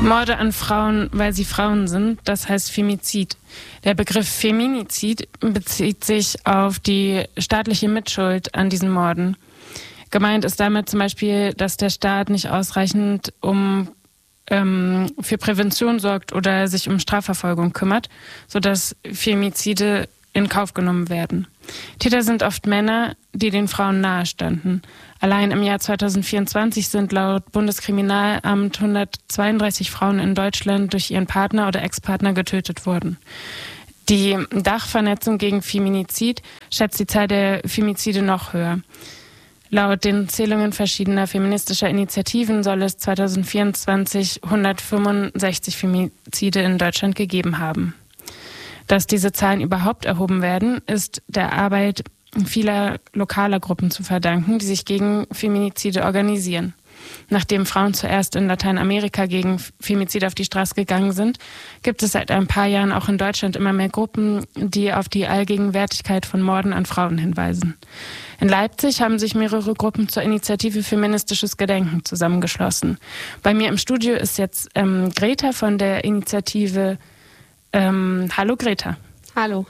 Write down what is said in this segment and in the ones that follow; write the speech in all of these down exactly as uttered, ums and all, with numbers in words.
Morde an Frauen, weil sie Frauen sind, das heißt Femizid. Der Begriff Feminizid bezieht sich auf die staatliche Mitschuld an diesen Morden. Gemeint ist damit zum Beispiel, dass der Staat nicht ausreichend um, ähm, für Prävention sorgt oder sich um Strafverfolgung kümmert, sodass Femizide in Kauf genommen werden. Täter sind oft Männer, die den Frauen nahestanden. Allein im Jahr zweitausendvierundzwanzig sind laut Bundeskriminalamt hundertzweiunddreißig Frauen in Deutschland durch ihren Partner oder Ex-Partner getötet worden. Die Dachvernetzung gegen Feminizid schätzt die Zahl der Femizide noch höher. Laut den Zählungen verschiedener feministischer Initiativen soll es zweitausendvierundzwanzig hundertfünfundsechzig Femizide in Deutschland gegeben haben. Dass diese Zahlen überhaupt erhoben werden, ist der Arbeit vieler lokaler Gruppen zu verdanken, die sich gegen Feminizide organisieren. Nachdem Frauen zuerst in Lateinamerika gegen Femizide auf die Straße gegangen sind, gibt es seit ein paar Jahren auch in Deutschland immer mehr Gruppen, die auf die Allgegenwärtigkeit von Morden an Frauen hinweisen. In Leipzig haben sich mehrere Gruppen zur Initiative Feministisches Gedenken zusammengeschlossen. Bei mir im Studio ist jetzt ähm, Greta von der Initiative Ähm, hallo Greta. Hallo.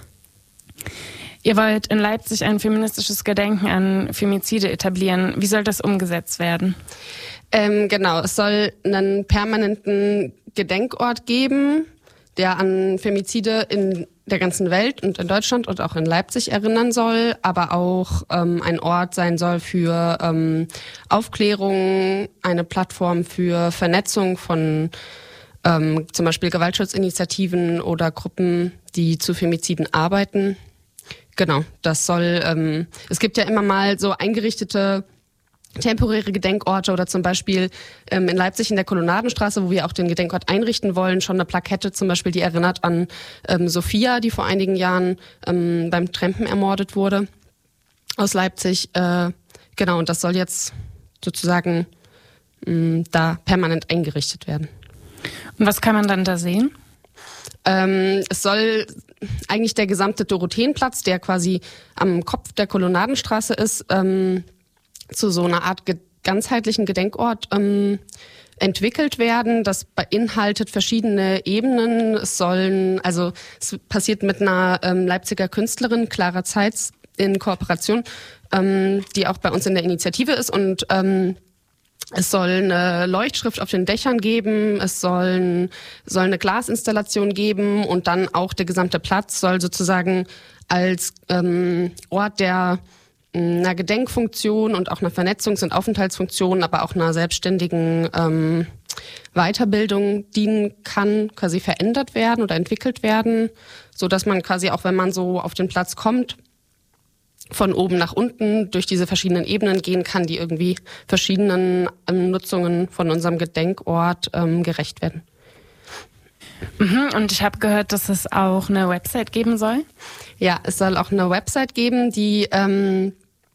Ihr wollt in Leipzig ein feministisches Gedenken an Femizide etablieren. Wie soll das umgesetzt werden? Ähm, genau, es soll einen permanenten Gedenkort geben, der an Femizide in der ganzen Welt und in Deutschland und auch in Leipzig erinnern soll, aber auch ähm, ein Ort sein soll für ähm, Aufklärung, eine Plattform für Vernetzung von Ähm, zum Beispiel Gewaltschutzinitiativen oder Gruppen, die zu Femiziden arbeiten. Genau, das soll, ähm, es gibt ja immer mal so eingerichtete temporäre Gedenkorte oder zum Beispiel ähm, in Leipzig in der Kolonnadenstraße, wo wir auch den Gedenkort einrichten wollen, schon eine Plakette zum Beispiel, die erinnert an ähm, Sophia, die vor einigen Jahren ähm, beim Trampen ermordet wurde aus Leipzig. Äh, genau, und das soll jetzt sozusagen mh, da permanent eingerichtet werden. Und was kann man dann da sehen? Ähm, es soll eigentlich der gesamte Dorotheenplatz, der quasi am Kopf der Kolonnadenstraße ist, ähm, zu so einer Art ge- ganzheitlichen Gedenkort ähm, entwickelt werden. Das beinhaltet verschiedene Ebenen. Es sollen, also es passiert mit einer ähm, Leipziger Künstlerin, Clara Zeitz, in Kooperation, ähm, die auch bei uns in der Initiative ist, und ähm, es soll eine Leuchtschrift auf den Dächern geben, es soll, ein, soll eine Glasinstallation geben, und dann auch der gesamte Platz soll sozusagen als ähm, Ort der einer Gedenkfunktion und auch einer Vernetzungs- und Aufenthaltsfunktion, aber auch einer selbstständigen ähm, Weiterbildung dienen kann, quasi verändert werden oder entwickelt werden, so dass man quasi auch, wenn man so auf den Platz kommt, von oben nach unten durch diese verschiedenen Ebenen gehen kann, die irgendwie verschiedenen ähm, Nutzungen von unserem Gedenkort ähm, gerecht werden. Mhm, und ich habe gehört, dass es auch eine Website geben soll? Ja, es soll auch eine Website geben, die ähm,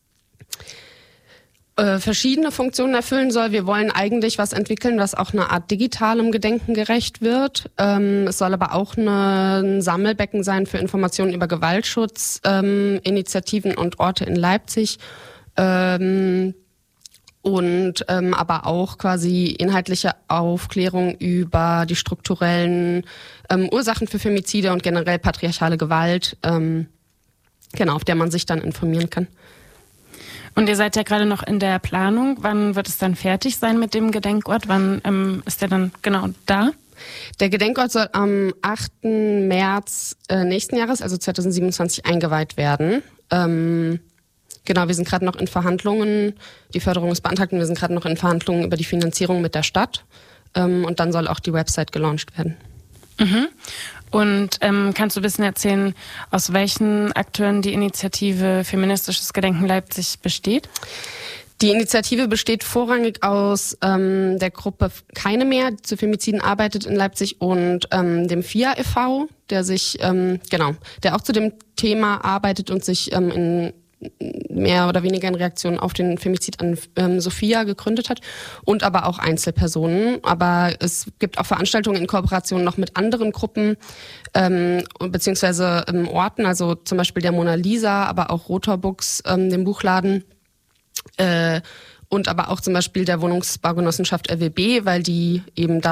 äh, verschiedene Funktionen erfüllen soll. Wir wollen eigentlich was entwickeln, was auch eine Art digitalem Gedenken gerecht wird. Ähm, es soll aber auch eine, ein Sammelbecken sein für Informationen über Gewaltschutz, ähm, Initiativen und Orte in Leipzig. Ähm, und ähm, aber auch quasi inhaltliche Aufklärung über die strukturellen ähm, Ursachen für Femizide und generell patriarchale Gewalt, ähm, genau, auf der man sich dann informieren kann. Und ihr seid ja gerade noch in der Planung. Wann wird es dann fertig sein mit dem Gedenkort? Wann ähm, ist der dann genau da? Der Gedenkort soll am achten März äh, nächsten Jahres, also zweitausendsiebenundzwanzig, eingeweiht werden. Ähm, genau, wir sind gerade noch in Verhandlungen. Die Förderung ist beantragt und wir sind gerade noch in Verhandlungen über die Finanzierung mit der Stadt. Ähm, und dann soll auch die Website gelauncht werden. Mhm. Und ähm, kannst du ein bisschen erzählen, aus welchen Akteuren die Initiative Feministisches Gedenken Leipzig besteht? Die Initiative besteht vorrangig aus ähm, der Gruppe Keine mehr, die zu Femiziden arbeitet in Leipzig, und ähm, dem F I A e V, der sich, ähm, genau, der auch zu dem Thema arbeitet und sich ähm, in mehr oder weniger in Reaktion auf den Femizid an ähm, Sophia gegründet hat, und aber auch Einzelpersonen. Aber es gibt auch Veranstaltungen in Kooperation noch mit anderen Gruppen ähm, beziehungsweise ähm, Orten, also zum Beispiel der Mona Lisa, aber auch Rotor Books, ähm, dem Buchladen, äh, und aber auch zum Beispiel der Wohnungsbaugenossenschaft L W B, weil die eben da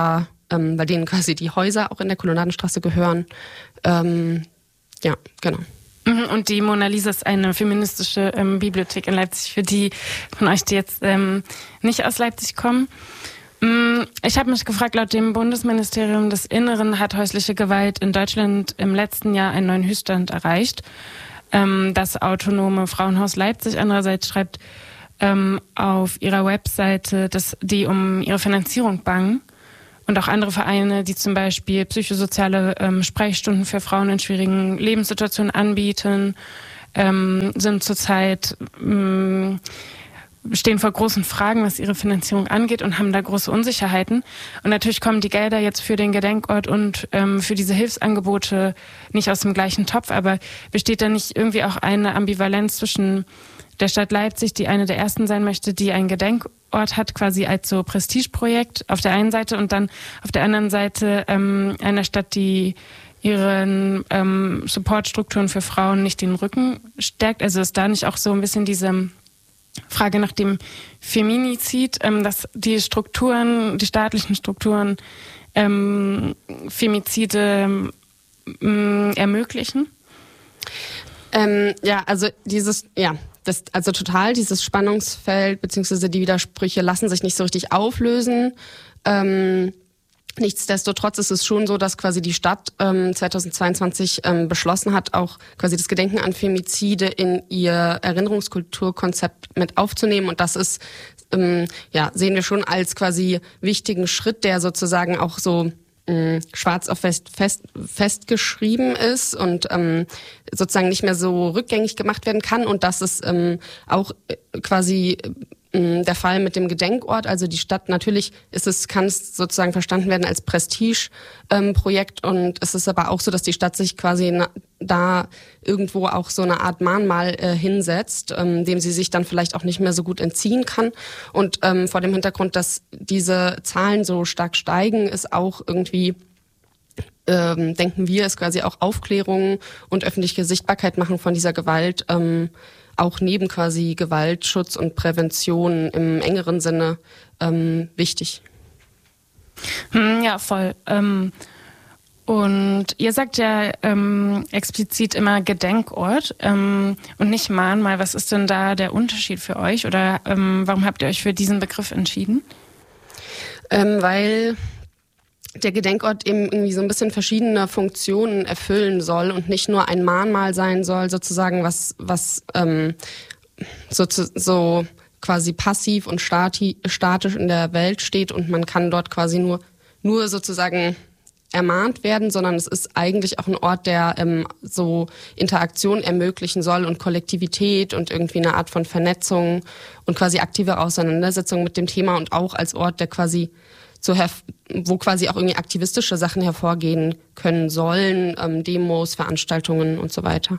ähm, weil denen quasi die Häuser auch in der Kolonnadenstraße gehören. Ähm, ja, genau. Und die Mona Lisa ist eine feministische ähm, Bibliothek in Leipzig, für die von euch, die jetzt ähm, nicht aus Leipzig kommen. Ich habe mich gefragt, laut dem Bundesministerium des Inneren hat häusliche Gewalt in Deutschland im letzten Jahr einen neuen Höchststand erreicht. Ähm, das autonome Frauenhaus Leipzig andererseits schreibt ähm, auf ihrer Webseite, dass die um ihre Finanzierung bangen. Und auch andere Vereine, die zum Beispiel psychosoziale ähm, Sprechstunden für Frauen in schwierigen Lebenssituationen anbieten, ähm, sind zurzeit ähm, stehen vor großen Fragen, was ihre Finanzierung angeht und haben da große Unsicherheiten. Und natürlich kommen die Gelder jetzt für den Gedenkort und ähm, für diese Hilfsangebote nicht aus dem gleichen Topf, aber besteht da nicht irgendwie auch eine Ambivalenz zwischen der Stadt Leipzig, die eine der ersten sein möchte, die einen Gedenkort hat, quasi als so Prestigeprojekt auf der einen Seite und dann auf der anderen Seite ähm, einer Stadt, die ihren ähm, Supportstrukturen für Frauen nicht den Rücken stärkt. Also ist da nicht auch so ein bisschen diese Frage nach dem Feminizid, ähm, dass die Strukturen, die staatlichen Strukturen ähm, Femizide ähm, ermöglichen? Ähm, ja, also dieses, ja, das, also total, dieses Spannungsfeld beziehungsweise die Widersprüche lassen sich nicht so richtig auflösen. Ähm, Nichtsdestotrotz ist es schon so, dass quasi die Stadt ähm, zweitausendzweiundzwanzig ähm, beschlossen hat, auch quasi das Gedenken an Femizide in ihr Erinnerungskulturkonzept mit aufzunehmen. Und das ist, ähm, ja, sehen wir schon als quasi wichtigen Schritt, der sozusagen auch so ähm, schwarz auf fest, fest festgeschrieben ist und ähm, sozusagen nicht mehr so rückgängig gemacht werden kann. Und das ist ähm, auch äh, quasi der Fall mit dem Gedenkort, also die Stadt, natürlich ist es, kann es sozusagen verstanden werden als Prestigeprojekt ähm, und es ist aber auch so, dass die Stadt sich quasi na, da irgendwo auch so eine Art Mahnmal äh, hinsetzt, ähm, dem sie sich dann vielleicht auch nicht mehr so gut entziehen kann. Und ähm, vor dem Hintergrund, dass diese Zahlen so stark steigen, ist auch irgendwie ähm, denken wir, ist quasi auch Aufklärung und öffentliche Sichtbarkeit machen von dieser Gewalt ähm, auch neben quasi Gewaltschutz und Prävention im engeren Sinne ähm, wichtig. Ja, voll. Ähm, und ihr sagt ja ähm, explizit immer Gedenkort ähm, und nicht Mahnmal. Was ist denn da der Unterschied für euch oder ähm, warum habt ihr euch für diesen Begriff entschieden? Ähm, weil der Gedenkort eben irgendwie so ein bisschen verschiedene Funktionen erfüllen soll und nicht nur ein Mahnmal sein soll, sozusagen, was, was ähm, so, so quasi passiv und stati, statisch in der Welt steht und man kann dort quasi nur, nur sozusagen ermahnt werden, sondern es ist eigentlich auch ein Ort, der ähm, so Interaktion ermöglichen soll und Kollektivität und irgendwie eine Art von Vernetzung und quasi aktive Auseinandersetzung mit dem Thema und auch als Ort, der quasi so herv- wo quasi auch irgendwie aktivistische Sachen hervorgehen können sollen, ähm, Demos, Veranstaltungen und so weiter.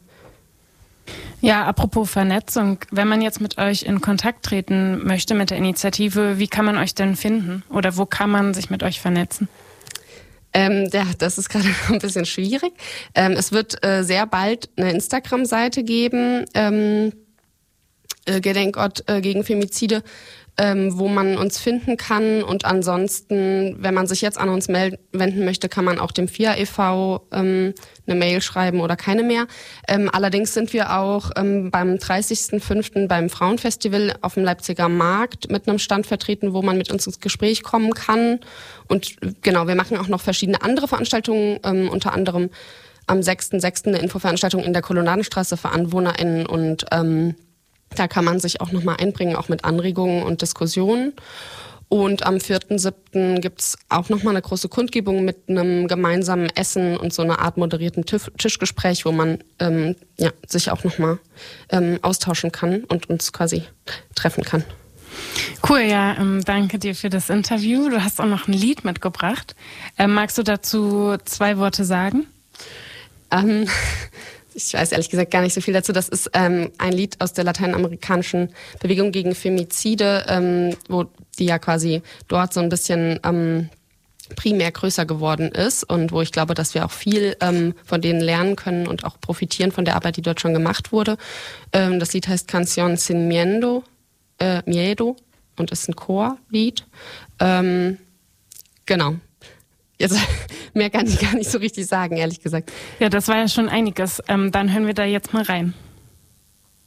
Ja, apropos Vernetzung, wenn man jetzt mit euch in Kontakt treten möchte mit der Initiative, wie kann man euch denn finden oder wo kann man sich mit euch vernetzen? Ähm, ja, das ist gerade ein bisschen schwierig. Ähm, es wird äh, sehr bald eine Instagram-Seite geben, ähm, äh, Gedenkort äh, gegen Femizide, ähm, wo man uns finden kann. Und ansonsten, wenn man sich jetzt an uns meld- wenden möchte, kann man auch dem F I A e V ähm, eine Mail schreiben oder keine mehr. Ähm, allerdings sind wir auch ähm, beim dreißigsten fünften beim Frauenfestival auf dem Leipziger Markt mit einem Stand vertreten, wo man mit uns ins Gespräch kommen kann. Und genau, wir machen auch noch verschiedene andere Veranstaltungen, ähm, unter anderem am sechsten sechsten eine Infoveranstaltung in der Kolonnadenstraße für AnwohnerInnen und ähm, da kann man sich auch nochmal einbringen, auch mit Anregungen und Diskussionen. Und am vierten siebten gibt's auch nochmal eine große Kundgebung mit einem gemeinsamen Essen und so einer Art moderierten Tisch- Tischgespräch, wo man ähm, ja, sich auch nochmal ähm, austauschen kann und uns quasi treffen kann. Cool, ja, ähm, danke dir für das Interview. Du hast auch noch ein Lied mitgebracht. Ähm, magst du dazu zwei Worte sagen? Ähm... Ich weiß ehrlich gesagt gar nicht so viel dazu. Das ist ähm, ein Lied aus der lateinamerikanischen Bewegung gegen Femizide, ähm, wo die ja quasi dort so ein bisschen ähm, primär größer geworden ist und wo ich glaube, dass wir auch viel ähm, von denen lernen können und auch profitieren von der Arbeit, die dort schon gemacht wurde. Ähm, das Lied heißt Canción sin Miedo, äh, Miedo und ist ein Chorlied. Ähm, genau. Jetzt, mehr kann ich gar nicht so richtig sagen, ehrlich gesagt. Ja, das war ja schon einiges. Ähm, dann hören wir da jetzt mal rein.